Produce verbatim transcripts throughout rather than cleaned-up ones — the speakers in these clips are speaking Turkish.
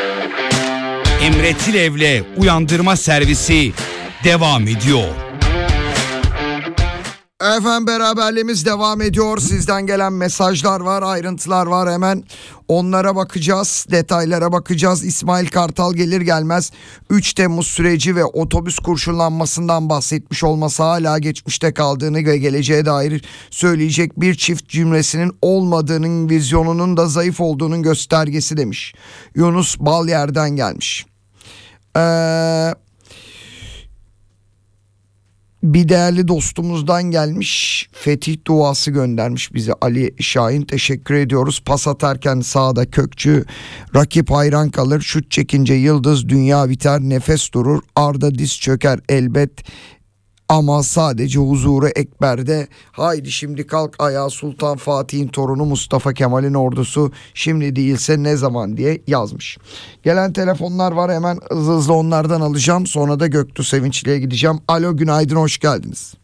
Emre Tilev'le Uyandırma Servisi devam ediyor. Efendim beraberliğimiz devam ediyor. Sizden gelen mesajlar var, ayrıntılar var. Hemen onlara bakacağız, detaylara bakacağız. İsmail Kartal gelir gelmez üç Temmuz süreci ve otobüs kurşunlanmasından bahsetmiş olması hala geçmişte kaldığını ve geleceğe dair söyleyecek bir çift cümlesinin olmadığının, vizyonunun da zayıf olduğunun göstergesi demiş. Yunus Balyer'den gelmiş. Eee... Bir değerli dostumuzdan gelmiş, fetih duası göndermiş bize Ali Şahin, teşekkür ediyoruz. Pas atarken sağda Kökçü, rakip hayran kalır, şut çekince Yıldız, dünya biter, nefes durur, Arda diz çöker elbet ama sadece huzuru ekberde. Haydi şimdi kalk ayağa, Sultan Fatih'in torunu Mustafa Kemal'in ordusu, şimdi değilse ne zaman diye yazmış. Gelen telefonlar var, hemen hızlı hızlı onlardan alacağım, sonra da Göktuğ Sevinçli'ye gideceğim. Alo, günaydın, hoş geldiniz.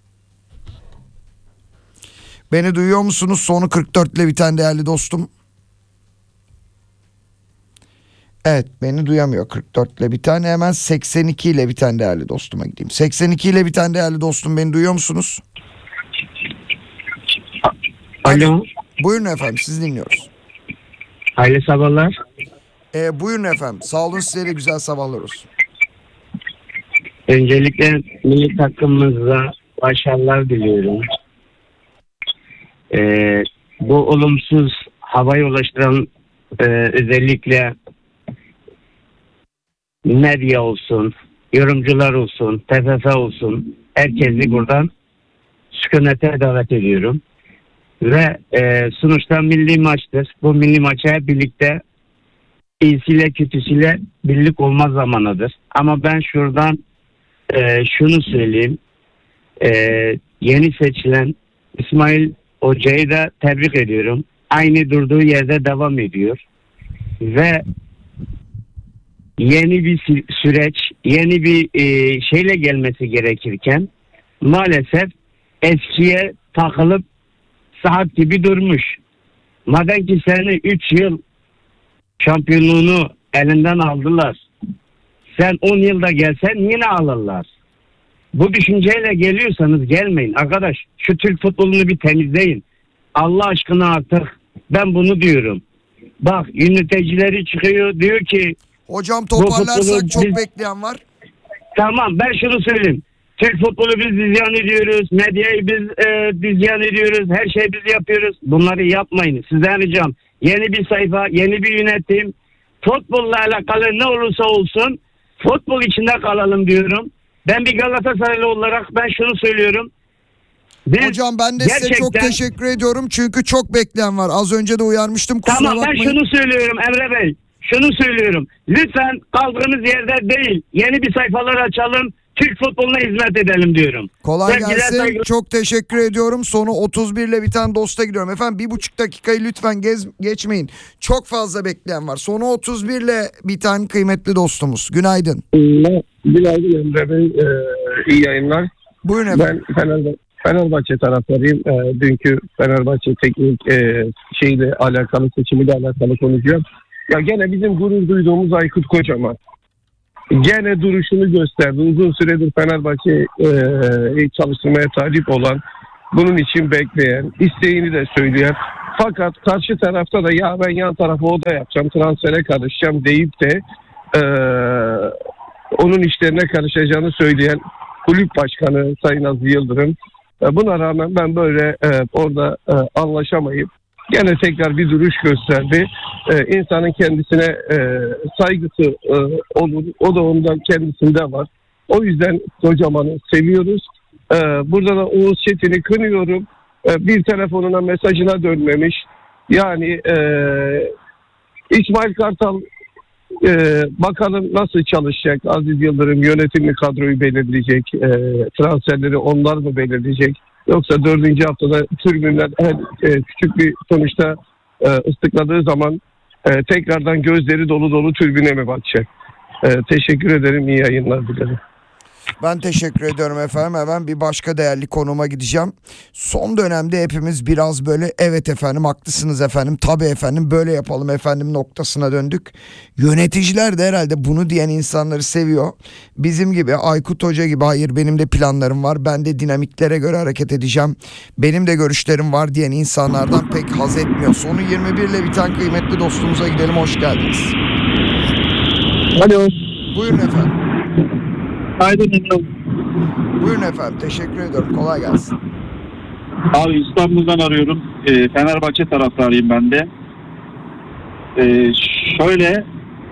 Beni duyuyor musunuz? Sonu kırk dört ile biten değerli dostum. Evet, beni duyamıyor kırk dört ile biten. Hemen seksen iki ile biten değerli dostuma gideyim. seksen iki ile biten değerli dostum, beni duyuyor musunuz? Alo. Buyurun efendim, sizi dinliyoruz. Hayırlı sabahlar. Ee, buyurun efendim, sağ olun, size de güzel sabahlar olsun. Öncelikle milli takımımıza başarılar diliyorum. Ee, bu olumsuz havayı ulaştıran e, özellikle medya olsun, yorumcular olsun, T F F olsun, herkesi buradan sükunete davet ediyorum. Ve e, sonuçta milli maçtır. Bu milli maça hep birlikte iyisiyle kötüsüyle birlik olma zamanıdır. Ama ben şuradan e, şunu söyleyeyim. E, yeni seçilen İsmail Hoca'yı da tebrik ediyorum. Aynı durduğu yerde devam ediyor. Ve yeni bir süreç, yeni bir e, şeyle gelmesi gerekirken maalesef eskiye takılıp saat gibi durmuş. Madem ki seni üç yıl şampiyonluğunu elinden aldılar, sen on yılda gelsen yine alırlar. Bu düşünceyle geliyorsanız gelmeyin. Arkadaş, şu Türk futbolunu bir temizleyin. Allah aşkına artık ben bunu diyorum. Bak, yöneticileri çıkıyor diyor ki hocam toparlarsak çok biz... bekleyen var. Tamam, ben şunu söyleyeyim. Türk futbolu biz isyan ediyoruz. Medyayı biz e, isyan ediyoruz. Her şeyi biz yapıyoruz. Bunları yapmayın. Sizden ricam. Yeni bir sayfa, yeni bir yönetim. Futbolla alakalı ne olursa olsun futbol içinde kalalım diyorum. Ben bir Galatasaraylı olarak ben şunu söylüyorum. Biz hocam ben de gerçekten... size çok teşekkür ediyorum. Çünkü çok bekleyen var. Az önce de uyarmıştım. Kusura tamam, bakmayın. Ben şunu söylüyorum Emre Bey. Şunu söylüyorum. Lütfen kaldığımız yerde değil. Yeni bir sayfalar açalım. Türk futboluna hizmet edelim diyorum. Kolay Sevgiler, gelsin. saygılar. Çok teşekkür ediyorum. Sonu otuz bir ile biten dosta gidiyorum. Efendim bir buçuk dakikayı lütfen gez, geçmeyin. Çok fazla bekleyen var. Sonu otuz bir ile biten kıymetli dostumuz. Günaydın. Günaydın Emre Bey. Ee, iyi yayınlar. Buyurun efendim. Ben Fenerbahçe, Fenerbahçe taraftarıyım. Ee, dünkü Fenerbahçe teknik e, şeyle alakalı, seçimiyle alakalı konuşuyorum. Ya gene bizim gurur duyduğumuz Aykut Kocaman gene duruşunu gösterdi. Uzun süredir Fenerbahçe'yi çalıştırmaya talip olan, bunun için bekleyen, isteğini de söyleyen, fakat karşı tarafta da ya ben yan tarafa oda yapacağım, transfere karışacağım deyip de e, onun işlerine karışacağını söyleyen kulüp başkanı Sayın Aziz Yıldırım. E, buna rağmen ben böyle e, orada e, anlaşamayıp gene tekrar bir duruş gösterdi. Ee, insanın kendisine e, saygısı e, olur. O da ondan kendisinde var. O yüzden Kocaman'ı seviyoruz. Ee, burada da Oğuz Çetin'i kınıyorum. Ee, bir telefonuna, mesajına dönmemiş. Yani e, İsmail Kartal e, bakalım nasıl çalışacak? Aziz Yıldırım yönetim mi kadroyu belirleyecek? E, transferleri onlar mı belirleyecek? Yoksa dördüncü haftada tribünler her e, küçük bir sonuçta e, ıslıkladığı zaman e, tekrardan gözleri dolu dolu tribüne mi bakacak? E, teşekkür ederim. İyi yayınlar dilerim. Ben teşekkür ediyorum efendim. Hemen bir başka değerli konuma gideceğim. Son dönemde hepimiz biraz böyle evet efendim haklısınız efendim tabii efendim böyle yapalım efendim noktasına döndük. Yöneticiler de herhalde bunu diyen insanları seviyor. Bizim gibi Aykut Hoca gibi hayır benim de planlarım var. Ben de dinamiklere göre hareket edeceğim. Benim de görüşlerim var diyen insanlardan pek haz etmiyor. Sonu yirmi bir ile biten kıymetli dostumuza gidelim. Hoş geldiniz. Alo. Buyurun efendim. Aydın İnanın. Buyurun efendim. Teşekkür ediyorum. Kolay gelsin. Abi İstanbul'dan arıyorum. E, Fenerbahçe taraftarıyım ben de. E, şöyle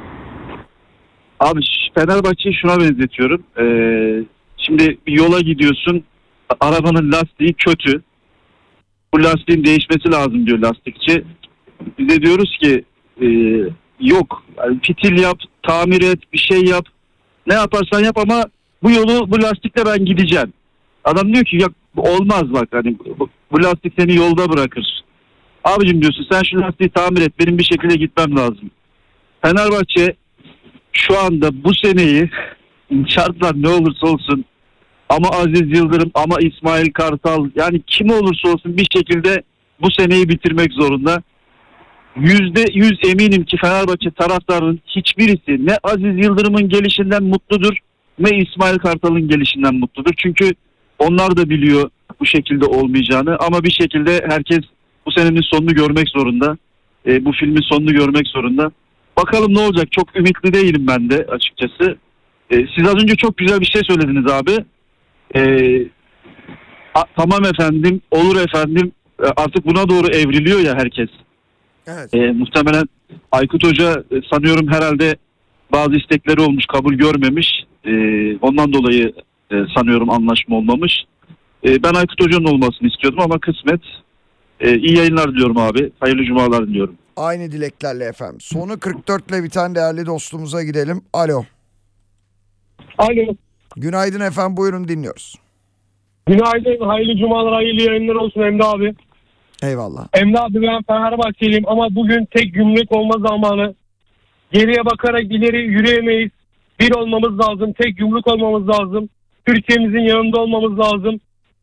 abi Fenerbahçe'yi şuna benzetiyorum. E, şimdi bir yola gidiyorsun. Arabanın lastiği kötü. Bu lastiğin değişmesi lazım diyor lastikçi. Biz de diyoruz ki e, yok. Yani fitil yap, tamir et, bir şey yap. Ne yaparsan yap ama bu yolu bu lastikle ben gideceğim. Adam diyor ki ya olmaz bak hani bu, bu lastik seni yolda bırakır. Abicim diyorsun sen şu lastiği tamir et benim bir şekilde gitmem lazım. Fenerbahçe şu anda bu seneyi şartlar ne olursa olsun ama Aziz Yıldırım ama İsmail Kartal yani kim olursa olsun bir şekilde bu seneyi bitirmek zorunda. Yüzde yüz eminim ki Fenerbahçe taraftarının hiçbirisi ne Aziz Yıldırım'ın gelişinden mutludur ne İsmail Kartal'ın gelişinden mutludur. Çünkü onlar da biliyor bu şekilde olmayacağını ama bir şekilde herkes bu senenin sonunu görmek zorunda. E, bu filmin sonunu görmek zorunda. Bakalım ne olacak çok ümitli değilim ben de açıkçası. E, siz az önce çok güzel bir şey söylediniz abi. E, a, tamam efendim olur efendim e, artık buna doğru evriliyor ya herkes. Evet. E, muhtemelen Aykut Hoca e, sanıyorum herhalde bazı istekleri olmuş kabul görmemiş. E, ondan dolayı e, sanıyorum anlaşma olmamış. E, ben Aykut Hoca'nın olmasını istiyordum ama kısmet. E, iyi yayınlar diliyorum abi. Hayırlı cumalar diliyorum. Aynı dileklerle efendim. Sonu kırk dört ile biten değerli dostumuza gidelim. Alo. Alo. Günaydın efendim buyurun dinliyoruz. Günaydın, hayırlı cumalar, hayırlı yayınlar olsun Emre abi. Eyvallah. Emre abi ben Fenerbahçeliyim ama bugün tek gümrük olma zamanı. Geriye bakarak ileri yürüyemeyiz. Bir olmamız lazım, tek yumruk olmamız lazım. Türkiye'mizin yanında olmamız lazım.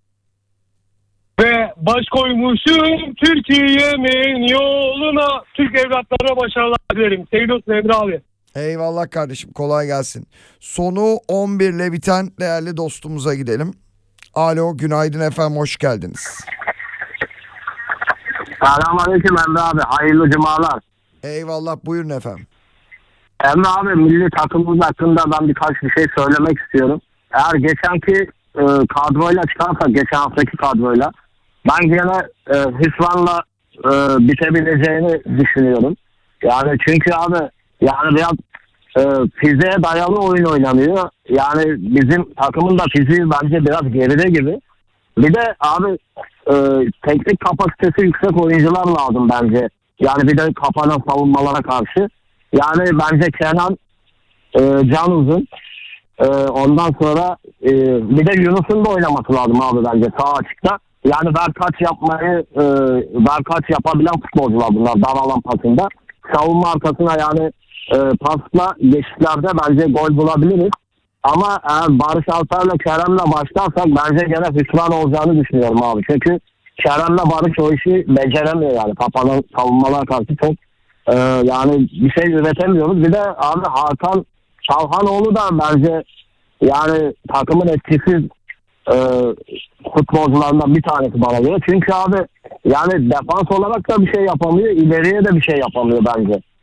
Ve baş koymuşum Türkiye'min yoluna. Türk evlatlarına başarılar dilerim. Sevgili olsun Emre abi. Eyvallah kardeşim kolay gelsin. Sonu on bir ile biten değerli dostumuza gidelim. Alo günaydın efendim hoş geldiniz. Selamünaleyküm Emre abi. Hayırlı cumalar. Eyvallah buyurun efendim. Emre abi milli takımımız hakkında ben birkaç bir şey söylemek istiyorum. Eğer geçenki e, kadroyla çıkarsak geçen haftaki kadroyla ben gene e, hüsranla e, bitebileceğini düşünüyorum. Yani çünkü abi yani biraz e, fiziğe dayalı oyun oynanıyor. Yani bizim takımın da fiziği bence biraz geride gibi. Bir de abi e, teknik kapasitesi yüksek oyuncular lazım bence. Yani bir de kapanan savunmalara karşı. Yani bence Kenan, e, Can Uzun, e, ondan sonra e, bir de Yunus'un da oynaması lazım abi bence sağ açıkta. Yani verkaç yapmayı, e, verkaç yapabilen futbolcular bunlar dar alan pasında. Savunma arkasına yani e, pasla geçişlerde bence gol bulabiliriz. Ama eğer Barış Alper'le Kerem'le başlarsak bence gene hüsran olacağını düşünüyorum abi. Çünkü Kerem'le Barış o işi beceremiyor yani. Kapanan savunmalar karşı çok e, yani bir şey üretemiyoruz. Bir de abi Hakan Çalhanoğlu da bence yani takımın etkisiz e, futbolcularından bir tanesi bana göre. Çünkü abi yani defans olarak da bir şey yapamıyor. İleriye de bir şey yapamıyor bence.